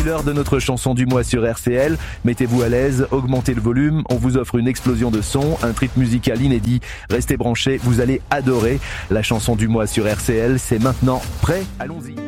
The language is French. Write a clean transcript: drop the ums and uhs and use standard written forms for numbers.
l'heure de notre chanson du mois sur RCL. Mettez-vous à l'aise, augmentez le volume, on vous offre une explosion de son, un trip musical inédit. Restez branchés, vous allez adorer. La chanson du mois sur RCL, c'est maintenant. Prêt ? Allons-y.